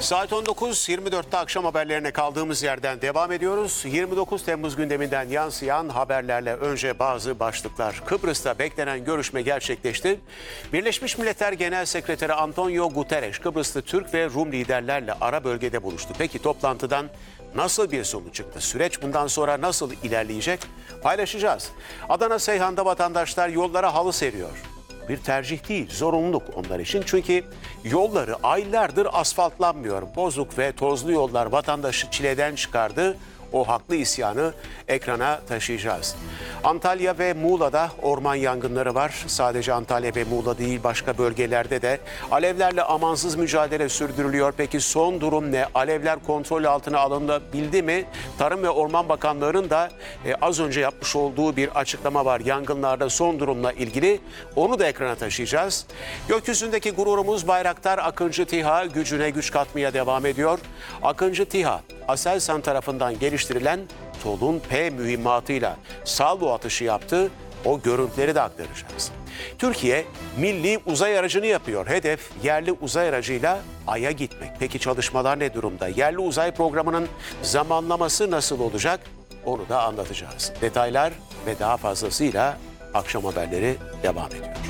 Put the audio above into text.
Saat 19.24'te akşam haberlerine kaldığımız yerden devam ediyoruz. 29 Temmuz gündeminden yansıyan haberlerle önce bazı başlıklar. Kıbrıs'ta beklenen görüşme gerçekleşti. Birleşmiş Milletler Genel Sekreteri Antonio Guterres, Kıbrıslı Türk ve Rum liderlerle ara bölgede buluştu. Peki toplantıdan nasıl bir sonuç çıktı? Süreç bundan sonra nasıl ilerleyecek? Paylaşacağız. Adana Seyhan'da vatandaşlar yollara halı seriyor. Bir tercih değil, zorunluluk onlar için. Çünkü yolları aylardır asfaltlanmıyor. Bozuk ve tozlu yollar vatandaşı çileden çıkardı. O haklı isyanı ekrana taşıyacağız. Antalya ve Muğla'da orman yangınları var. Sadece Antalya ve Muğla değil, başka bölgelerde de alevlerle amansız mücadele sürdürülüyor. Peki son durum ne? Alevler kontrol altına alınabildi mi? Tarım ve Orman Bakanlığı'nın da az önce yapmış olduğu bir açıklama var. Yangınlarda son durumla ilgili. Onu da ekrana taşıyacağız. Gökyüzündeki gururumuz Bayraktar Akıncı TİHA gücüne güç katmaya devam ediyor. Akıncı TİHA, Aselsan tarafından geliştirilen Tolun P mühimmatıyla salvo atışı yaptı. O görüntüleri de aktaracağız. Türkiye milli uzay aracını yapıyor. Hedef yerli uzay aracıyla Ay'a gitmek. Peki çalışmalar ne durumda? Yerli uzay programının zamanlaması nasıl olacak? Onu da anlatacağız. Detaylar ve daha fazlasıyla akşam haberleri devam ediyor.